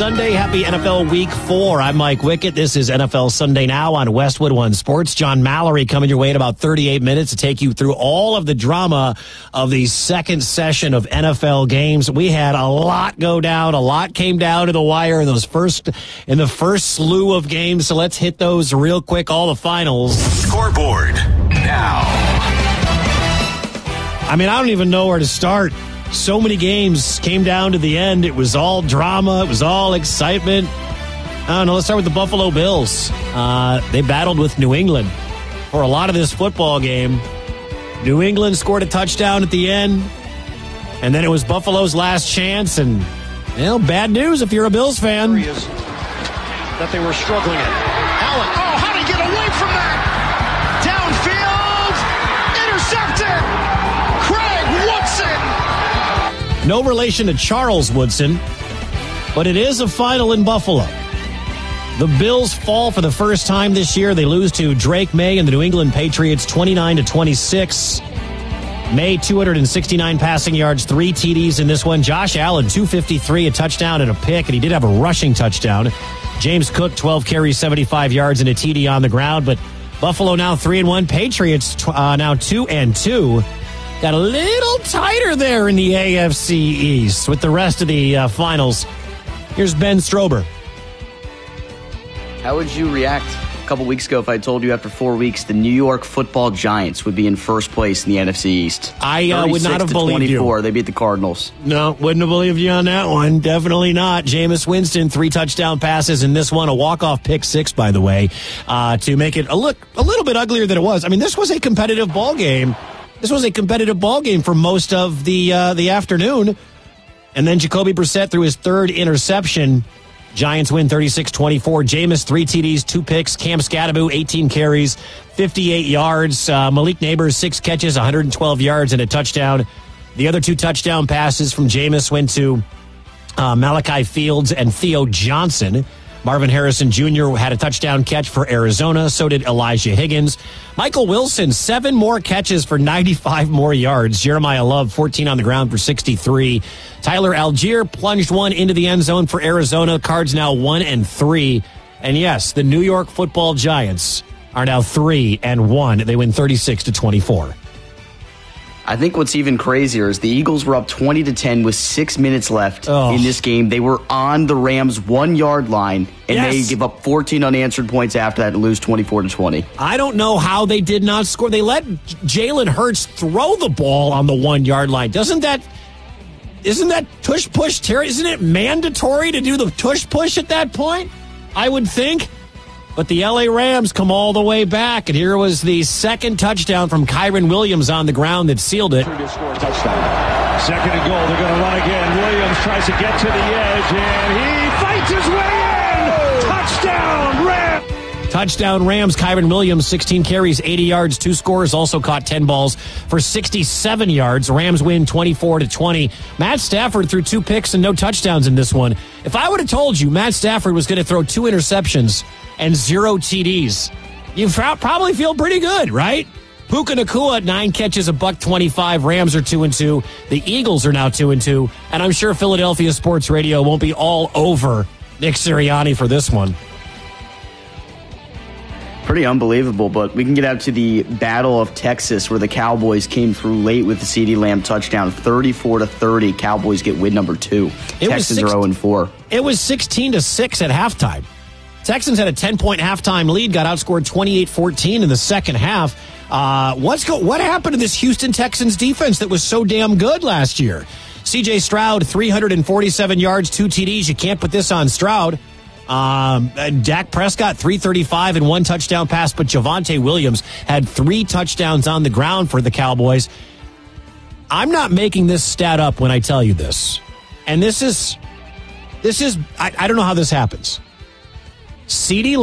Sunday. Happy NFL Week 4. I'm Mike Wickett. This is NFL Sunday Now on Westwood One Sports. John Mallory coming your way in about 38 minutes to take you through all of the drama of the second session of NFL games. We had a lot go down. A lot came down to the wire in the first slew of games. So let's hit those real quick. All the finals. Scoreboard now. I don't even know where to start. So many games came down to the end. It was all drama. It was all excitement. I don't know. Let's start with the Buffalo Bills. They battled with New England for a lot of this football game. New England scored a touchdown at the end, and then it was Buffalo's last chance. And, bad news if you're a Bills fan. That they were struggling in. Allen. Oh, how did he get away from that? Downfield. Intercepted. Craig Woodson. No relation to Charles Woodson, but it is a final in Buffalo. The Bills fall for the first time this year. They lose to Drake May and the New England Patriots 29-26. May, 269 passing yards, 3 TDs in this one. Josh Allen, 253, a touchdown and a pick, and he did have a rushing touchdown. James Cook, 12 carries, 75 yards, and a TD on the ground. But Buffalo now 3-1. Patriots now 2-2. Got a little tighter there in the AFC East with the rest of the finals. Here's Ben Strober. How would you react a couple weeks ago if I told you after 4 weeks the New York Football Giants would be in first place in the NFC East? I would not have believed you. They beat the Cardinals. No, wouldn't have believed you on that one. Definitely not. Jameis Winston, 3 touchdown passes in this one. A walk-off pick 6, by the way, to make it a little bit uglier than it was. This was a competitive ball game. This was a competitive ball game for most of the afternoon. And then Jacoby Brissett threw his 3rd interception. Giants win 36-24. Jameis, 3 TDs, 2 picks. Cam Scatterbo, 18 carries, 58 yards. Malik Neighbors, 6 catches, 112 yards, and a touchdown. The other 2 touchdown passes from Jameis went to Malachi Fields and Theo Johnson. Marvin Harrison Jr. had a touchdown catch for Arizona. So did Elijah Higgins. Michael Wilson, 7 more catches for 95 more yards. Jeremiah Love, 14 on the ground for 63. Tyler Algier plunged one into the end zone for Arizona. Cards now 1-3. And yes, the New York Football Giants are now 3-1. They win 36-24. I think what's even crazier is the Eagles were up 20-10 with 6 minutes left in this game. They were on the Rams' 1-yard line, and they give up 14 unanswered points after that and lose 24-20. I don't know how they did not score. They let Jalen Hurts throw the ball on the 1-yard line. Isn't that tush push, Terry? Isn't it mandatory to do the tush push at that point? I would think. But the L.A. Rams come all the way back, and here was the 2nd touchdown from Kyren Williams on the ground that sealed it. To score a touchdown. 2nd and goal. They're going to run again. Williams tries to get to the edge, and he fights his way in. Touchdown, Rams! Touchdown, Rams. Kyren Williams, 16 carries, 80 yards, 2 scores. Also caught 10 balls for 67 yards. Rams win 24-20. Matt Stafford threw 2 picks and no touchdowns in this one. If I would have told you Matt Stafford was going to throw 2 interceptions and 0 TDs, you probably feel pretty good, right? Puka Nacua, 9 catches, $125. Rams are 2-2. The Eagles are now 2-2. And I'm sure Philadelphia Sports Radio won't be all over Nick Sirianni for this one. Pretty unbelievable, but we can get out to the Battle of Texas where the Cowboys came through late with the CeeDee Lamb touchdown. 34-30. Cowboys get win number 2. Texans are 0-4. It was 16-6 at halftime. Texans had a 10-point halftime lead, got outscored 28-14 in the second half. What happened to this Houston Texans defense that was so damn good last year? C.J. Stroud, 347 yards, 2 TDs. You can't put this on Stroud. Dak Prescott, 335 and 1 touchdown pass, but Javonte Williams had 3 touchdowns on the ground for the Cowboys. I'm not making this stat up when I tell you this. And this is I don't know how this happens. CeeDee